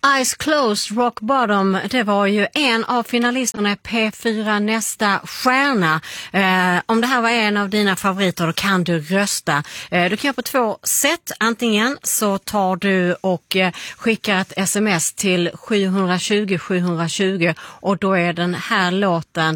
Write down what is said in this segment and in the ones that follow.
Eyes Closed, Rock Bottom, det var ju en av finalisterna i P4 Nästa stjärna. Om det här var en av dina favoriter, då kan du rösta. Du kan göra på 2 sätt. Antingen så tar du och skickar ett sms till 720 720 och då är den här låten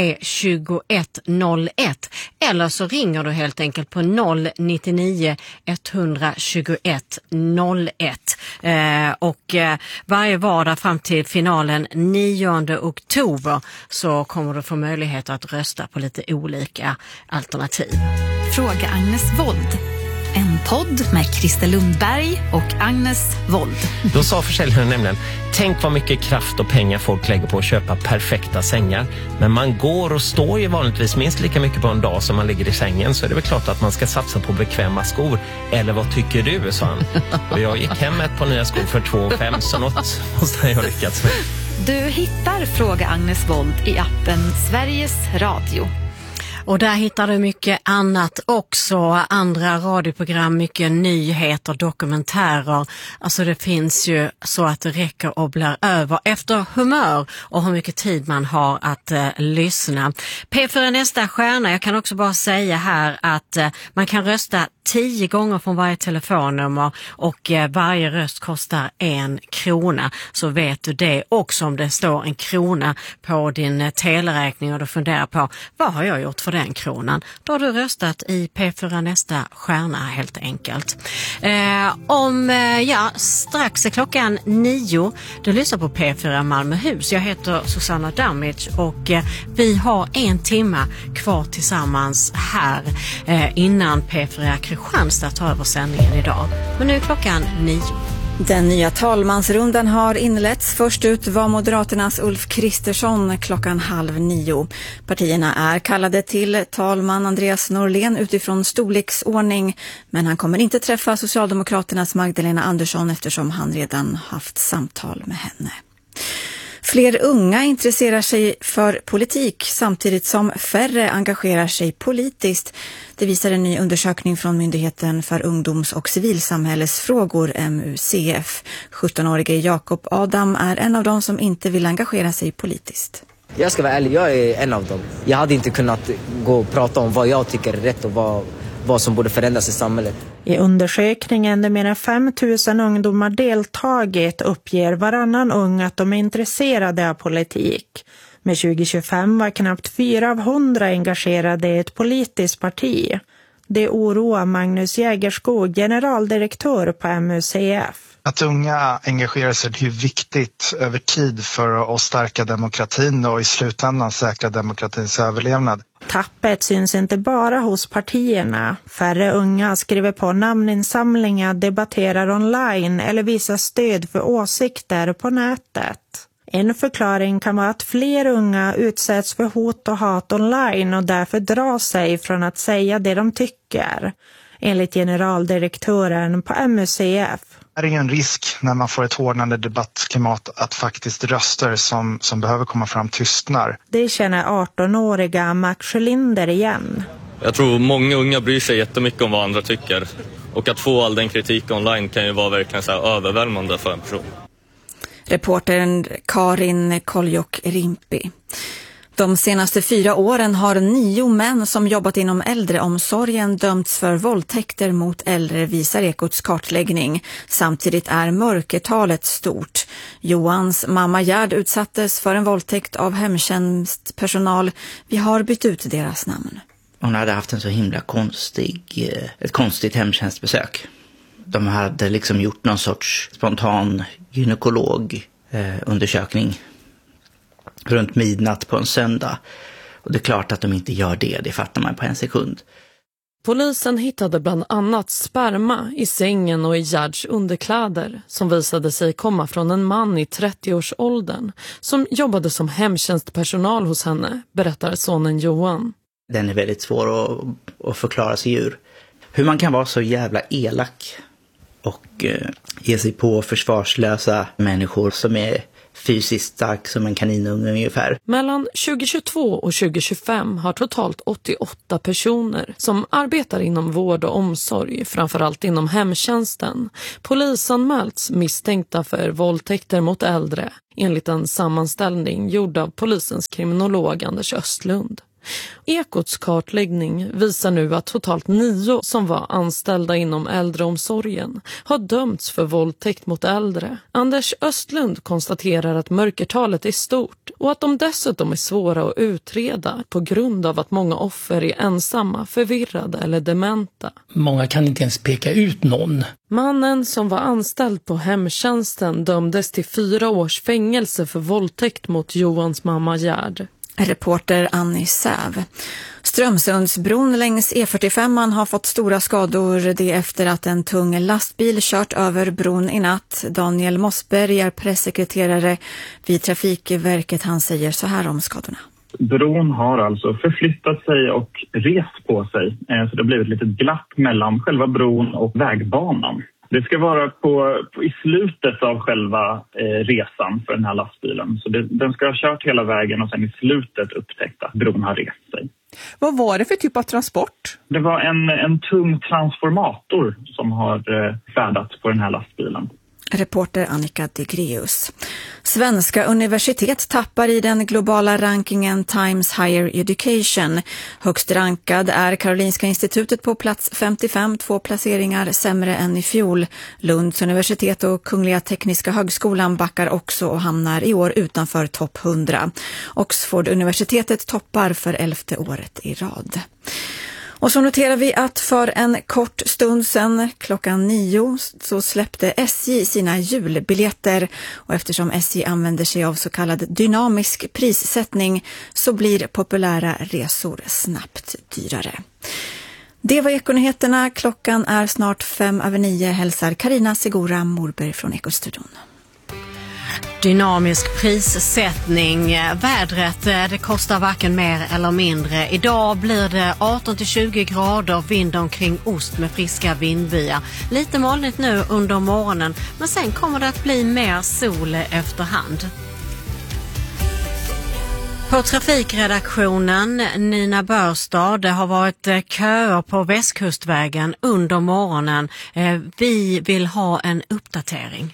E2101. Eller så ringer du helt enkelt på 099 121 01. Och varje vardag fram till finalen 9 oktober så kommer du få möjlighet att rösta på lite olika alternativ. Fråga Agnes Wold. En podd med Christer Lundberg och Agnes Wold. Då sa försäljaren nämligen: tänk vad mycket kraft och pengar folk lägger på att köpa perfekta sängar. Men man går och står ju vanligtvis minst lika mycket på en dag som man ligger i sängen. Så är det väl klart att man ska satsa på bekväma skor. Eller vad tycker du, sa han. Och jag gick hem med ett par nya skor för 2 500, så något måste jag lyckats med. Du hittar Fråga Agnes Wold i appen Sveriges Radio. Och där hittar du mycket annat också, andra radioprogram, mycket nyheter, dokumentärer. Alltså det finns ju så att det räcker och blir över efter humör och hur mycket tid man har att lyssna. P4 Nästa stjärna, jag kan också bara säga här att man kan rösta 10 gånger från varje telefonnummer och varje röst kostar 1 krona. Så vet du det också om det står 1 krona på din teleräkning och du funderar på vad har jag gjort för den kronan? Då har du röstat i P4 Nästa stjärna helt enkelt. Strax är klockan 9. Du lyssnar på P4 Malmöhus. Jag heter Susanna Damage och vi har 1 timme kvar tillsammans här innan P4 Kristianstad tar över sändningen idag. Men nu är klockan 9. Den nya talmansrundan har inletts. Först ut var Moderaternas Ulf Kristersson 8:30. Partierna är kallade till talman Andreas Norlén utifrån storleksordning, men han kommer inte träffa Socialdemokraternas Magdalena Andersson eftersom han redan haft samtal med henne. Fler unga intresserar sig för politik samtidigt som färre engagerar sig politiskt. Det visar en ny undersökning från Myndigheten för ungdoms- och civilsamhällesfrågor, MUCF. 17-årige Jakob Adam är en av dem som inte vill engagera sig politiskt. Jag ska vara ärlig, jag är en av dem. Jag hade inte kunnat gå och prata om vad jag tycker är rätt och vad som borde förändras i samhället. I undersökningen där mer än 5 000 ungdomar deltagit uppger varannan ung att de är intresserade av politik. Med 2025 var knappt 4 av 100 engagerade i ett politiskt parti. Det oroar Magnus Jägerskog, generaldirektör på MUCF. Att unga engagerar sig är viktigt över tid för att stärka demokratin och i slutändan säkra demokratins överlevnad. Tappet syns inte bara hos partierna. Färre unga skriver på namninsamlingar, debatterar online eller visar stöd för åsikter på nätet. En förklaring kan vara att fler unga utsätts för hot och hat online och därför drar sig från att säga det de tycker, enligt generaldirektören på MUCF. Det är en risk när man får ett hårdnande debattklimat att faktiskt röster som behöver komma fram tystnar. Det känner 18-åriga Max Sjölinder igen. Jag tror många unga bryr sig jättemycket om vad andra tycker. Och att få all den kritik online kan ju vara verkligen så här överväldigande för en person. Reportern Karin Koljok-Rimpi. De senaste 4 åren har 9 män som jobbat inom äldreomsorgen dömts för våldtäkter mot äldre, visar Ekots kartläggning. Samtidigt är mörkertalet stort. Johans mamma Gerd utsattes för en våldtäkt av hemtjänstpersonal. Vi har bytt ut deras namn. Hon hade haft en så himla ett konstigt hemtjänstbesök. De hade liksom gjort någon sorts spontan gynekolog-undersökning runt midnatt på en söndag. Och det är klart att de inte gör det fattar man på en sekund. Polisen hittade bland annat sperma i sängen och i Gerds underkläder som visade sig komma från en man i 30-årsåldern som jobbade som hemtjänstpersonal hos henne, berättar sonen Johan. Den är väldigt svår att förklara sig ur. Hur man kan vara så jävla elak och ge sig på försvarslösa människor som är fysiskt stark som en kaninunge ungefär. Mellan 2022 och 2025 har totalt 88 personer som arbetar inom vård och omsorg, framförallt inom hemtjänsten, polisanmälts misstänkta för våldtäkter mot äldre, enligt en sammanställning gjord av polisens kriminolog Anders Östlund. Ekots kartläggning visar nu att totalt 9 som var anställda inom äldreomsorgen har dömts för våldtäkt mot äldre. Anders Östlund konstaterar att mörkertalet är stort och att de dessutom är svåra att utreda på grund av att många offer är ensamma, förvirrade eller dementa. Många kan inte ens peka ut någon. Mannen som var anställd på hemtjänsten dömdes till 4 års fängelse för våldtäkt mot Johans mamma Gerd. Reporter Annie Säv. Strömsundsbron längs E45 har fått stora skador det efter att en tung lastbil kört över bron i natt. Daniel Mossberg är pressekreterare vid Trafikverket. Han säger så här om skadorna. Bron har alltså förflyttat sig och rest på sig. Så det har blivit ett litet glapp mellan själva bron och vägbanan. Det ska vara i slutet av själva resan för den här lastbilen. Så den ska ha kört hela vägen och sen i slutet upptäckt att bron har rest sig. Vad var det för typ av transport? Det var en tung transformator som har färdats på den här lastbilen. Reporter Annika Digreus. Svenska universitet tappar i den globala rankingen Times Higher Education. Högst rankad är Karolinska institutet på plats 55, 2 placeringar sämre än i fjol. Lunds universitet och Kungliga Tekniska högskolan backar också och hamnar i år utanför topp 100. Oxford-universitetet toppar för 11:e året i rad. Och så noterar vi att för en kort stund sedan, klockan 9, så släppte SJ sina julbiljetter. Och eftersom SJ använder sig av så kallad dynamisk prissättning så blir populära resor snabbt dyrare. Det var Ekonyheterna. Klockan är snart 5:09. Hälsar Carina Segura Morberg från Ekostudion. Dynamisk prissättning. Vädret, det kostar varken mer eller mindre. Idag blir det 18-20 grader, vind omkring ost med friska vindbyar. Lite molnigt nu under morgonen, men sen kommer det att bli mer sol efterhand. På trafikredaktionen Nina Börstad, det har varit köer på Västkustvägen under morgonen. Vi vill ha en uppdatering.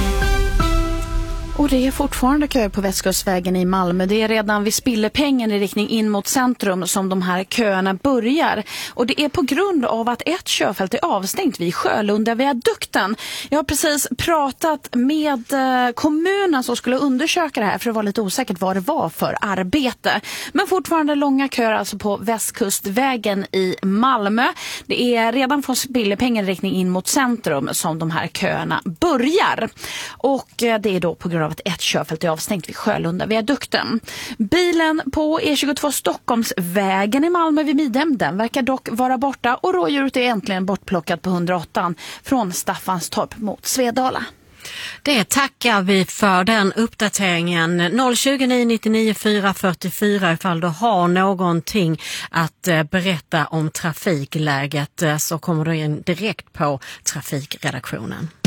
Och det är fortfarande köer på Västkustvägen i Malmö. Det är redan vid Spillepengen i riktning in mot centrum som de här köerna börjar. Och det är på grund av att ett körfält är avstängt vid Sjölunda-viadukten. Jag har precis pratat med kommunen som skulle undersöka det här för att vara lite osäkert vad det var för arbete. Men fortfarande långa köer alltså på Västkustvägen i Malmö. Det är redan från Spillepengen i riktning in mot centrum som de här köerna börjar. Och det är då på grund av att ett körfält är avstängt vid Sjölunda-viadukten. Bilen på E22 Stockholmsvägen i Malmö vid Midhem, den verkar dock vara borta och rådjuret är äntligen bortplockat på 108 från Staffanstorp mot Svedala. Det tackar vi för den uppdateringen. 020 999 444 ifall du har någonting att berätta om trafikläget så kommer du in direkt på trafikredaktionen.